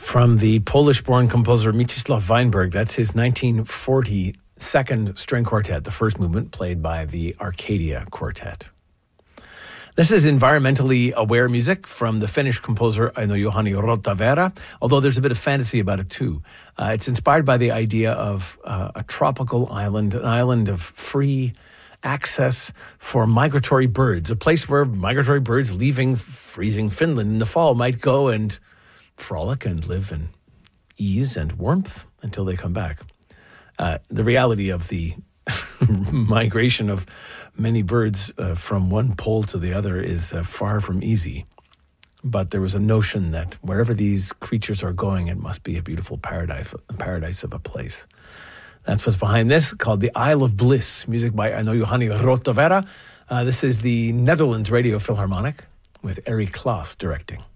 From the Polish-born composer Mieczysław Weinberg, that's his 1940 second string quartet, the first movement played by the Arcadia Quartet. This is environmentally aware music from the Finnish composer Aino Juhani Rottavaara, although there's a bit of fantasy about it too. It's inspired by the idea of a tropical island, an island of free access for migratory birds, a place where migratory birds leaving freezing Finland in the fall might go and frolic and live in ease and warmth until they come back. The reality of the migration of many birds from one pole to the other is far from easy. But there was a notion that wherever these creatures are going, it must be a beautiful paradise of a place. That's what's behind this, called The Isle of Bliss, music by Aino Juhani Rottavaara. This is the Netherlands Radio Philharmonic with Eric Klaas directing.